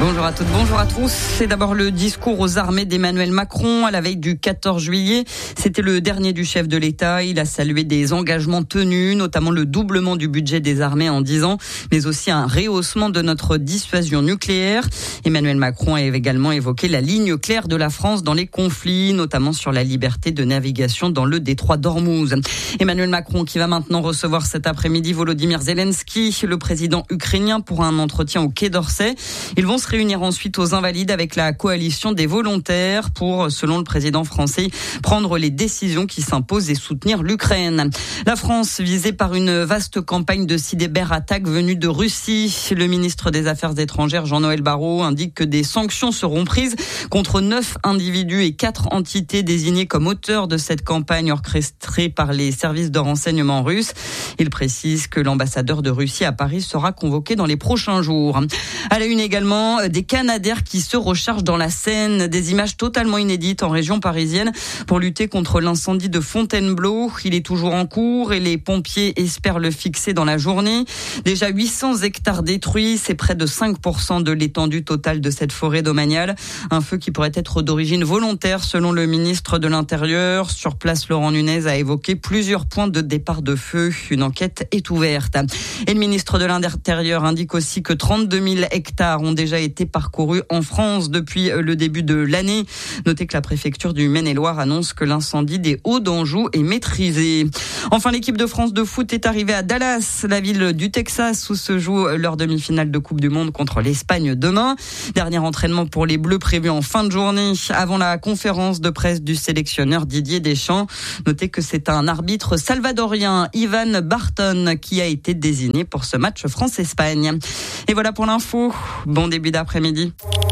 Bonjour à toutes, bonjour à tous. C'est d'abord le discours aux armées d'Emmanuel Macron à la veille du 14 juillet. C'était le dernier du chef de l'État. Il a salué des engagements tenus, notamment le doublement du budget des armées en 10 ans, mais aussi un rehaussement de notre dissuasion nucléaire. Emmanuel Macron a également évoqué la ligne claire de la France dans les conflits, notamment sur la liberté de navigation dans le détroit d'Ormuz. Emmanuel Macron qui va maintenant recevoir cet après-midi Volodymyr Zelensky, le président ukrainien, pour un entretien au Quai d'Orsay. Ils vont se réunir ensuite aux Invalides avec la coalition des volontaires pour, selon le président français, prendre les décisions qui s'imposent et soutenir l'Ukraine. La France visée par une vaste campagne de cyberattaques venues de Russie. Le ministre des Affaires étrangères, Jean-Noël Barrot, indique que des sanctions seront prises contre 9 individus et 4 entités désignées comme auteurs de cette campagne orchestrée par les services de renseignement russes. Il précise que l'ambassadeur de Russie à Paris sera convoqué dans les prochains jours. À la une également, des canadaires qui se rechargent dans la Seine. Des images totalement inédites en région parisienne pour lutter contre l'incendie de Fontainebleau. Il est toujours en cours et les pompiers espèrent le fixer dans la journée. Déjà 800 hectares détruits, c'est près de 5% de l'étendue totale de cette forêt domaniale. Un feu qui pourrait être d'origine volontaire selon le ministre de l'Intérieur. Sur place, Laurent Nunez a évoqué plusieurs points de départ de feu. Une enquête est ouverte. Et le ministre de l'Intérieur indique aussi que 32 000 hectares ont déjà été parcourus en France depuis le début de l'année. Notez que la préfecture du Maine-et-Loire annonce que l'incendie des Hauts d'Anjou est maîtrisé. Enfin, l'équipe de France de foot est arrivée à Dallas, la ville du Texas, où se joue leur demi-finale de Coupe du Monde contre l'Espagne demain. Dernier entraînement pour les Bleus prévu en fin de journée, avant la conférence de presse du sélectionneur Didier Deschamps. Notez que c'est un arbitre salvadorien, Ivan Barton, qui a été désigné pour ce match France-Espagne. Et voilà pour l'info. Bon début d'après-midi.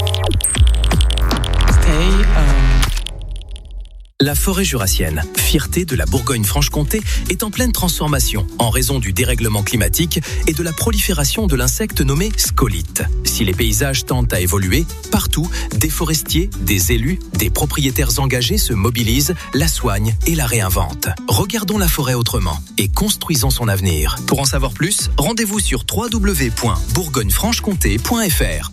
La forêt jurassienne, fierté de la Bourgogne-Franche-Comté, est en pleine transformation en raison du dérèglement climatique et de la prolifération de l'insecte nommé scolyte. Si les paysages tendent à évoluer, partout, des forestiers, des élus, des propriétaires engagés se mobilisent, la soignent et la réinventent. Regardons la forêt autrement et construisons son avenir. Pour en savoir plus, rendez-vous sur www.bourgognefranchecomté.fr.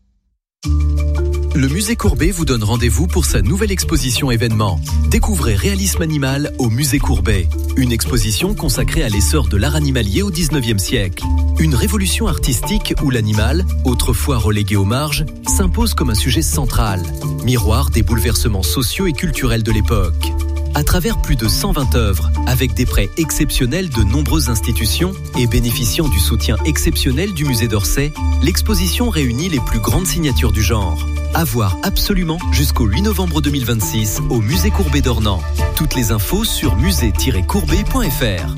Le musée Courbet vous donne rendez-vous pour sa nouvelle exposition événement. Découvrez Réalisme animal au musée Courbet. Une exposition consacrée à l'essor de l'art animalier au XIXe siècle. Une révolution artistique où l'animal, autrefois relégué aux marges, s'impose comme un sujet central. Miroir des bouleversements sociaux et culturels de l'époque. À travers plus de 120 œuvres, avec des prêts exceptionnels de nombreuses institutions et bénéficiant du soutien exceptionnel du musée d'Orsay, l'exposition réunit les plus grandes signatures du genre. À voir absolument jusqu'au 8 novembre 2026 au musée Courbet d'Ornans. Toutes les infos sur musée-courbet.fr.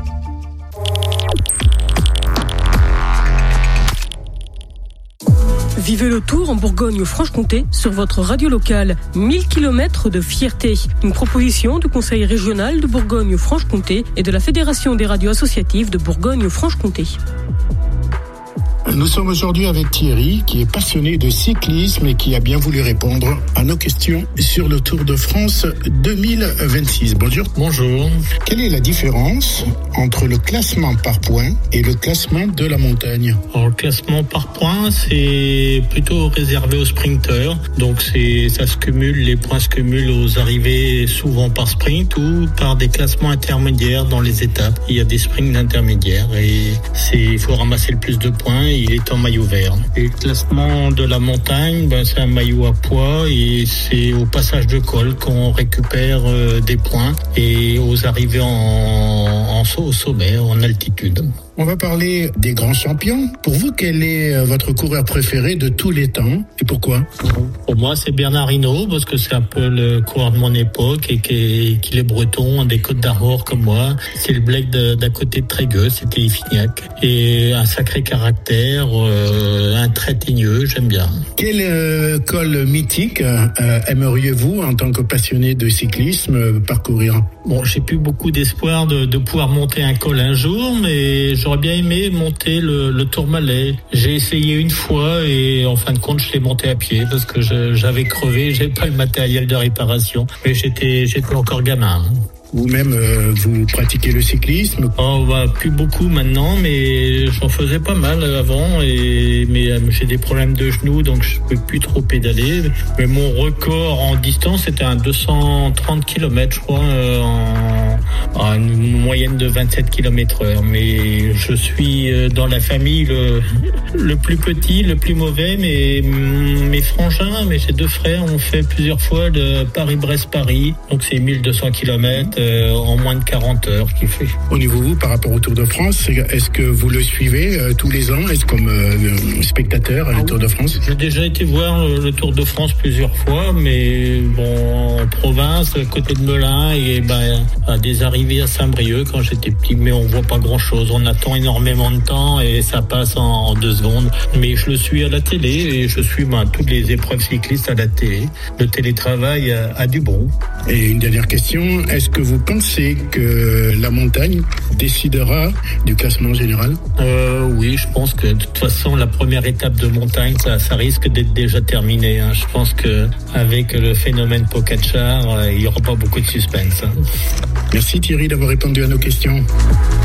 Vivez le tour en Bourgogne-Franche-Comté sur votre radio locale. 1000 km de fierté. Une proposition du Conseil régional de Bourgogne-Franche-Comté et de la Fédération des radios associatives de Bourgogne-Franche-Comté. Nous sommes aujourd'hui avec Thierry, qui est passionné de cyclisme et qui a bien voulu répondre à nos questions sur le Tour de France 2026. Bonjour. Bonjour. Quelle est la différence entre le classement par points et le classement de la montagne? Alors, le classement par points, c'est plutôt réservé aux sprinteurs. Donc, ça se cumule, les points se cumulent aux arrivées souvent par sprint ou par des classements intermédiaires dans les étapes. Il y a des sprints intermédiaires et il faut ramasser le plus de points. Il est en maillot vert. Et le classement de la montagne, c'est un maillot à poids et c'est au passage de col qu'on récupère des points et aux arrivées au sommet, en altitude. On va parler des grands champions. Pour vous, quel est votre coureur préféré de tous les temps et pourquoi? Pour moi, c'est Bernard Hinault parce que c'est un peu le coureur de mon époque et qu'il est breton, des Côtes d'Armor comme moi. C'est le Blake d'à côté de Trégueux, c'était Iffignac. Et un sacré caractère, un très teigneux, j'aime bien. Quel col mythique aimeriez-vous, en tant que passionné de cyclisme, parcourir? Bon, j'ai plus beaucoup d'espoir de pouvoir monter un col un jour, mais j'aurais bien aimé monter le Tourmalet. J'ai essayé une fois et en fin de compte, je l'ai monté à pied parce que j'avais crevé, j'avais pas le matériel de réparation, mais j'étais encore gamin. Vous-même, vous pratiquez le cyclisme? Plus beaucoup maintenant, mais j'en faisais pas mal avant. Mais j'ai des problèmes de genoux, donc je peux plus trop pédaler. Mais mon record en distance, c'était un 230 km, je crois, en une moyenne de 27 km/h. Mais je suis dans la famille le plus petit, le plus mauvais. Mais mes frangins, j'ai 2 frères, ont fait plusieurs fois le Paris-Brest-Paris. Donc c'est 1200 km en moins de 40 heures qu'il fait. Au niveau vous, par rapport au Tour de France, est-ce que vous le suivez tous les ans? Est-ce comme spectateur le Tour de France? J'ai déjà été voir le Tour de France plusieurs fois, mais en province, à côté de Melun, et à des arrivées à Saint-Brieuc quand j'étais petit, mais on voit pas grand-chose. On attend énormément de temps et ça passe en 2 secondes. Mais je le suis à la télé et je suis toutes les épreuves cyclistes à la télé. Le télétravail a du bon. Et une dernière question, est-ce que vous pensez que la montagne décidera du classement général? Oui, je pense que de toute façon, la première étape de montagne, ça risque d'être déjà terminé. Je pense qu'avec le phénomène Pogačar, il n'y aura pas beaucoup de suspense. Merci Thierry d'avoir répondu à nos questions.